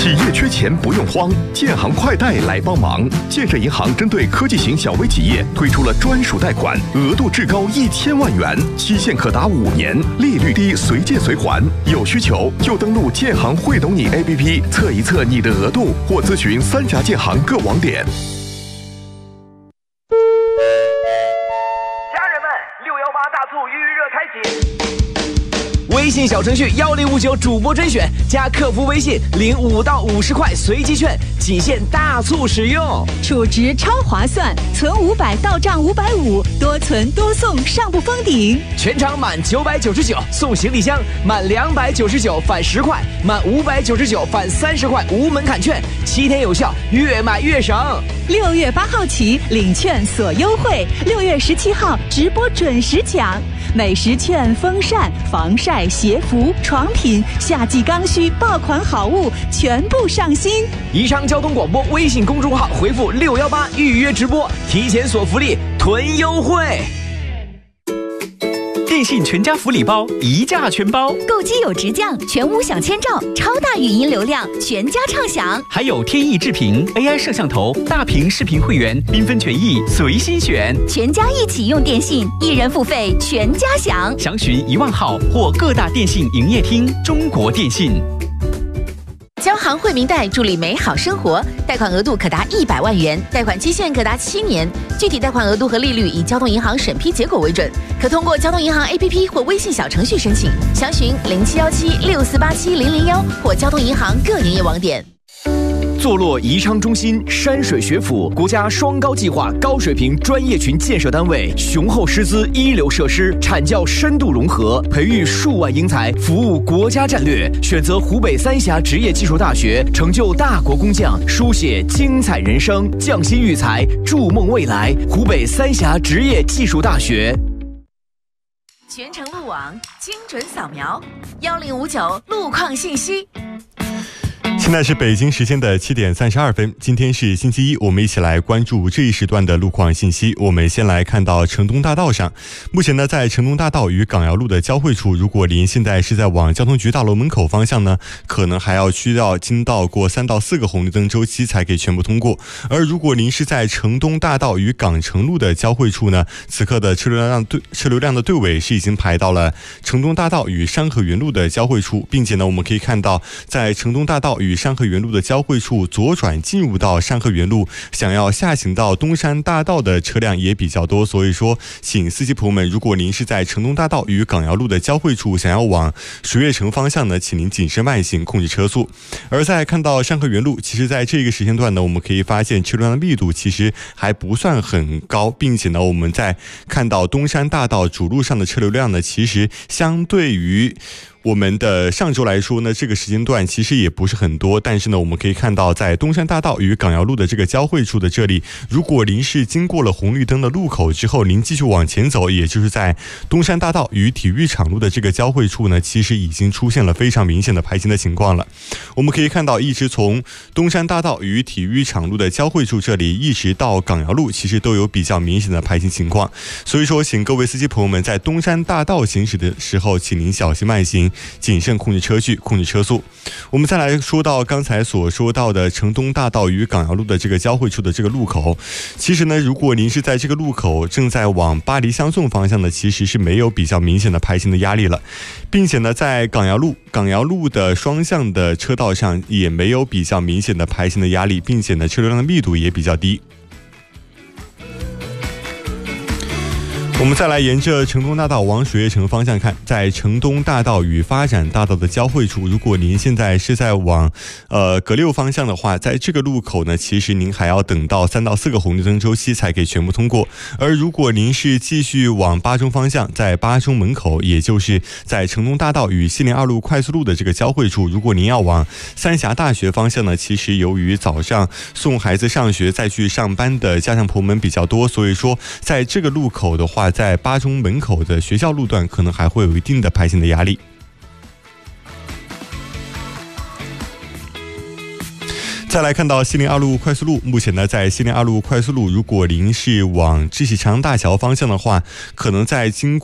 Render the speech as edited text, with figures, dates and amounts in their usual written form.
企业缺钱不用慌，建行快贷来帮忙。建设银行针对科技型小微企业推出了专属贷款，额度至高1000万元，期限可达5年，利率低，随借随还。有需求就登录建行会懂你 APP 测一测你的额度，或咨询3家建行各网点。 家人们，618大促预热开启。 微信小程序1059主播甄选加客服微信领5到50块随机券，仅限大促使用， 储值超划算，存500到账550，多存多送，上不封顶。 全场满999送行李箱，满299返10块，满599返30块，无门槛券，7天有效，越买越省。 6月8号起领券锁优惠，6月17号直播准时抢。美食券、风扇、防晒、鞋服、床品、夏季刚需爆款好物全部上新。 宜昌交通广播微信公众号回复618预约直播，提前锁福利，囤优惠。 电信全家福利包一价全包， 购机有直降，全屋享千兆，超大语音流量，全家畅享。 还有天翼智屏 AI 摄像头，大屏视频会员，缤纷权益随心选。 全家一起用电信，一人付费全家享。 详询1万号或各大电信营业厅。中国电信。 交行惠民贷助力美好生活，贷款额度可达100万元，贷款期限可达7年，具体贷款额度和利率以交通银行审批结果为准，可通过交通银行 APP 或微信小程序申请，详询071764870001或交通银行各营业网点。 坐落宜昌中心，山水学府，国家双高计划高水平专业群建设单位，雄厚师资，一流设施，产教深度融合，培育数万英才，服务国家战略。选择湖北三峡职业技术大学，成就大国工匠，书写精彩人生，匠心育才，筑梦未来。湖北三峡职业技术大学。 全程路网精准扫描，1059路况信息。 现在是北京时间的7点32分，今天是星期一，我们一起来关注这一时段的路况信息。我们先来看到城东大道上，目前呢，在城东大道与港窑路的交汇处，如果您现在是在往交通局大楼门口方向呢，可能还要需要经到过3到4个红绿灯周期才可以全部通过。而如果您是在城东大道与港城路的交汇处呢，此刻的车流量的队尾是已经排到了城东大道与山河园路的交汇处，并且呢，我们可以看到在城东大道与山河园路的交汇处左转进入到山河园路，想要下行到东山大道的车辆也比较多，所以说请司机朋友们，如果您是在城东大道与港窑路的交汇处想要往水月城方向呢，请您谨慎慢行，控制车速。而在看到山河园路，其实在这个时间段呢，我们可以发现车辆的密度其实还不算很高，并且呢，我们在看到东山大道主路上的车流量呢，其实相对于我们的上周来说呢，这个时间段其实也不是很多，但是呢，我们可以看到在东山大道与港窑路的这个交汇处的这里，如果您是经过了红绿灯的路口之后，您继续往前走，也就是在东山大道与体育场路的这个交汇处呢，其实已经出现了非常明显的排行的情况了。我们可以看到，一直从东山大道与体育场路的交汇处这里，一直到港窑路，其实都有比较明显的排行情况。所以说，请各位司机朋友们在东山大道行驶的时候，请您小心慢行，谨慎控制车距，控制车速。我们再来说到刚才所说到的城东大道与港窑路的这个交汇处的这个路口，其实呢，如果您是在这个路口正在往巴黎相送方向的，其实是没有比较明显的排行的压力了，并且呢，在港窑路的双向的车道上也没有比较明显的排行的压力，并且呢，车流量的密度也比较低。我们再来沿着城东大道往水月城方向看，在城东大道与发展大道的交汇处，如果您现在是在往葛六方向的话，在这个路口呢，其实您还要等到3到4个红绿灯周期才可以全部通过。而如果您是继续往巴中方向，在巴中门口，也就是在城东大道与西连2路快速路的这个交汇处，如果您要往三峡大学方向呢，其实由于早上送孩子上学再去上班的家长朋友们比较多，所以说在这个路口的话，在巴中门口的学校路段可能还会有一定的排行的压力。再来看到西连2路快速路，目前呢，在西连2路快速路，如果您是往知喜长大桥方向的话，可能在经